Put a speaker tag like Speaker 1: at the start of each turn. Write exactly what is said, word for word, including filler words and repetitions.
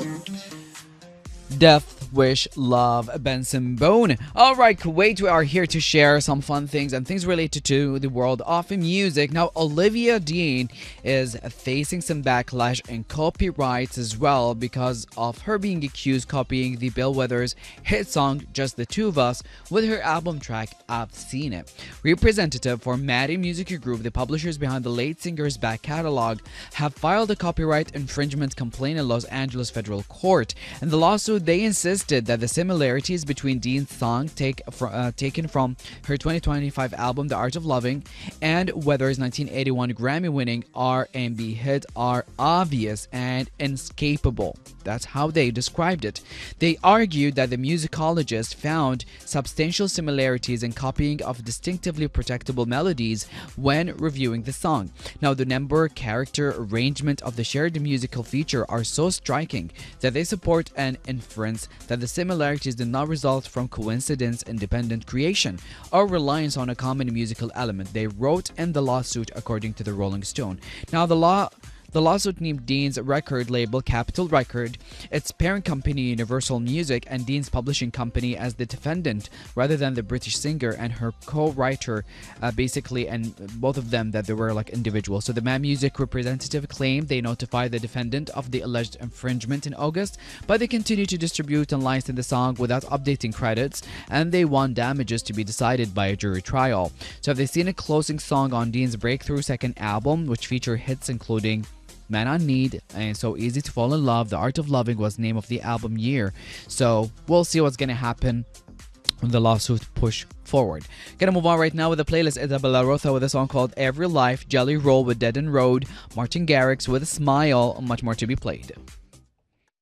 Speaker 1: Death Wish Love Benson Bone. Alright, Kuwait, we are here to share some fun things and things related to the world of music. Now, Olivia Dean is facing some backlash and copyrights as well because of her being accused copying the Bill Withers hit song Just the Two of Us with her album track I've Seen It. Representative for Maddie Music Group, the publishers behind the late singer's back catalog, have filed a copyright infringement complaint in Los Angeles federal court. In the lawsuit, they insisted that the similarities between Dean's song take fr uh, taken from her twenty twenty-five album The Art of Loving and Weather's nineteen eighty-one Grammy-winning R and B hit are obvious and inescapable. That's how they described it. They argued that the musicologist found substantial similarities in copying of distinctively protectable melodies when reviewing the song. Now, the number, character, arrangement of the shared musical feature are so striking that they support an inference that the similarities did not result from coincidence, independent creation, or reliance on a common musical element, they wrote in the lawsuit, according to the Rolling Stone. Now, the law The lawsuit named Dean's record label Capitol Record, its parent company Universal Music, and Dean's publishing company as the defendant rather than the British singer and her co-writer, uh, basically, and both of them that they were like individuals. So the Mad Music representative claimed they notified the defendant of the alleged infringement in August, but they continued to distribute and license the song without updating credits, and they want damages to be decided by a jury trial. So have they seen a closing song on Dean's breakthrough second album, which featured hits including Man on Need and So Easy to Fall in Love? The Art of Loving was name of the album year. So we'll see what's gonna happen when the lawsuit push forward. Gonna move on right now with the playlist. Isabella Rotha with a song called Every Life, Jelly Roll with Dead End Road, Martin Garrix with a Smile, much more to be played.